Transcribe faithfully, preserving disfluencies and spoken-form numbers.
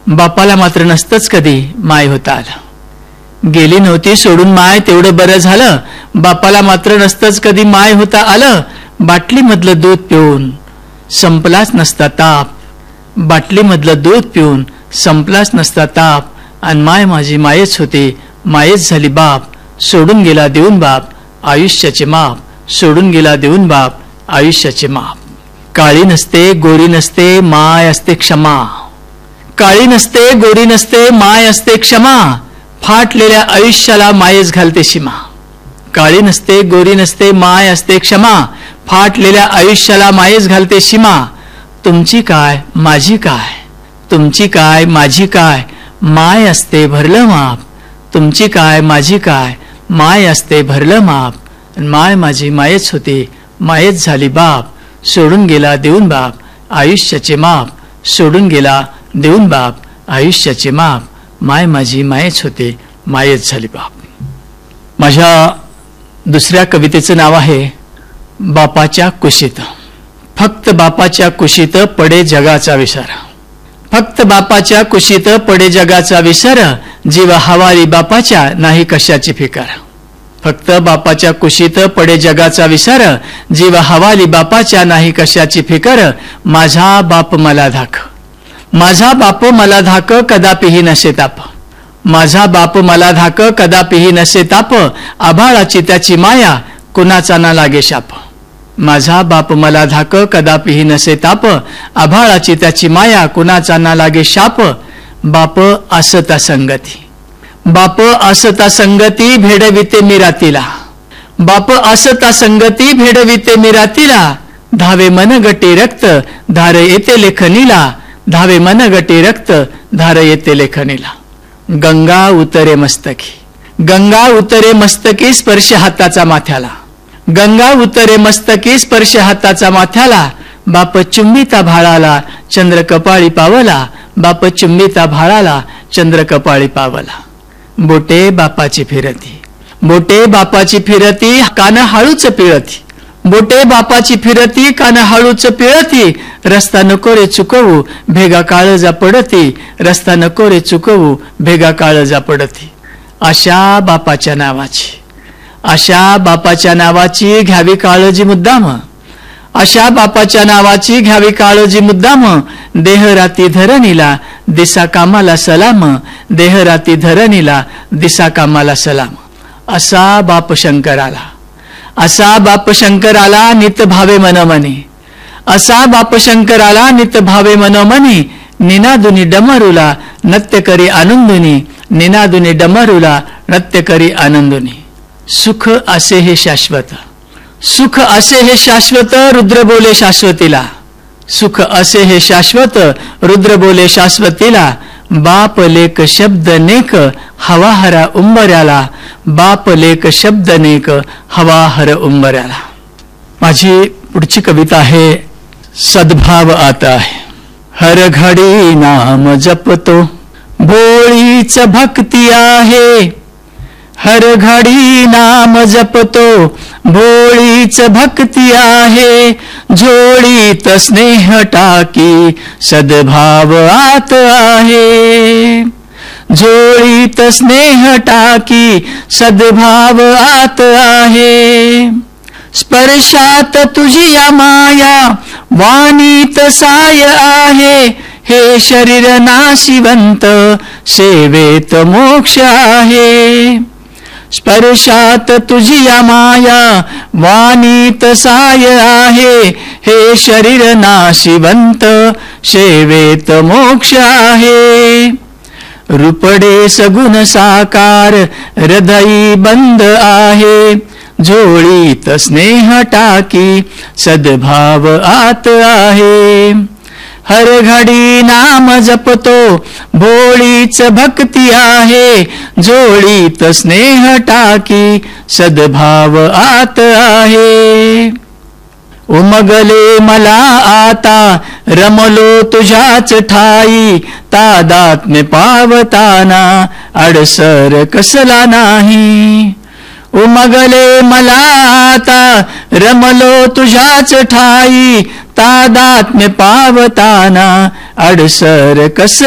बापाला मात्र नसतंच कधी माय होता आलं. गेली नव्हती सोडून माय तेवढं बरं झालं. बापाला मात्र नसतंच कधी माय होता आलं. बाटलीमधलं दूध पिऊन संपलाच नसता ताप. बाटलीमधलं दूध पिऊन संपलाच नसता ताप. आणि माय माझी मायच होती, मायच झाली बाप. सोडून गेला देऊन बाप आयुष्याचे माप. सोडून गेला देऊन बाप आयुष्याचे माप. काळी नसते गोरी नसते माय असते क्षमा. काळी नसते गोरी नसते माय असते क्षमा. फाटलेल्या आयुष्याला मायच घालते सीमा. काळी नसते गोरी नसते माय असते क्षमा. फाटलेल्या आयुष्याला मायच घालते सीमा. तुमची काय माझी काय, तुमची काय माझी काय, माय असते भरलं माप. तुमची काय माझी काय, माय असते भरलं माप. माय माझी मायच होती, मायच झाली बाप. सोडून गेला देऊन बाप आयुष्याचे माप. सोडून गेला देऊन बाप आयुष्याचे माप. माय माझी मायच होते, मायच झाली बाप. माझ्या दुसऱ्या कवितेचं नाव आहे बापाच्या कुशीत. फक्त बापाच्या कुशीत पडे जगाचा विसर. फक्त बापाच्या कुशीत पडे जगाचा विसर. जीव हवाली बापाच्या नाही कशाची फिकर. फक्त बापाच्या कुशीत पडे जगाचा विसर. जीव हवाली बापाच्या नाही कशाची फिकर. माझा बाप मला धाक, माझा बाप मला धाक कदापिही नसे ताप. माझा बाप मला धाक कदापिही नसे ताप. आभाळाची त्याची माया कुणाचा ना लागे शाप. माझा बाप मला धाक कदापिही नसे ताप. आभाळाची त्याची माया कुणाचा ना लागे शाप. बाप असता संगती, बाप असता संगती भेडविते मिरातीला. बाप असता संगती भेडविते मिरातीला. धावे मन गटे रक्त धार येते लेखनीला. धावे मन गटे रक्त धार येते लेखनीला. गंगा उतरे मस्तकी, गंगा उतरे मस्तकी स्पर्श हाताचा माथ्याला. गंगा उतरे मस्तकी स्पर्श हाताचा माथ्याला. बाप चुंबिता भाळाला चंद्र कपाळी पावला. बाप चुंबिता भाळाला चंद्र कपाळी पावला. बोटे बापाची फिरती, बोटे बापाची फिरती कान हळूच पिळती. बोटे बापाची फिरती कान हळूच पिळती. रस्ता नको रे चुकवू भेगा काळजा पडती. रस्ता नको रे चुकवू भेगा काळजा पडती. अशा बापाच्या नावाची, अशा बापाच्या नावाची घ्यावी काळजी मुद्दाम. अशा बापाच्या नावाची घ्यावी काळजी मुद्दाम. देह राती धरणीला दिसा कामाला सलाम. देह राती धरणीला दिसा कामाला सलाम. असा बाप शंकराला, असा बाप शंकराला नित भावे मनोमनी. असा बाप शंकराला नित भावे मनोमनी. निनादुनी डमरुला नृत्य करी आनंदुनी. निनादुनी डमरुला नृत्य करी आनंदुनी. सुख असे हे शाश्वत, सुख असे हे शाश्वत रुद्र बोले शाश्वतीला. सुख असे हे शाश्वत रुद्र बोले शाश्वतीला. बाप लेक शब्द नेक हवा हरा उंबऱ्याला. बाप लेक शब्द नेक हवा हर उंबऱ्याला. माझी पुढची कविता आहे सद्भाव आता आहे. हर घडी नाम जपतो भोळीच भक्ती आहे. हर घडी नाम जपतो भोळीच भक्ती आहे. जोडीत स्नेह टाकी सद्भाव आत आहे. जोडीत स्नेह टाकी सद्भाव आत आहे. स्पर्शात तुझी या माया वाणीत साय आहे. हे शरीर नाशिवंत सेवेत मोक्ष आहे. स्पर्शात तुझी या माया वाणीत साय आहे. हे शरीर नाशिवंत सेवेत मोक्ष आहे. रूपडे सगुण साकार हृदयी बंद आहे. झोळीत स्नेह टाकी सद्भाव आत आहे. हर घडी नाम जपतो भोळीच भक्ती आहे. जोडीत स्नेह टाकी सद्भाव आत आहे. उमगले मला आता रमलो तुझ्याच ठाई. तादात्म्य पावताना अडसर कसला नाही. उमगले मला आता रमलो तुझ्याच ठाई. तादात्म्य पावताना अडसर कस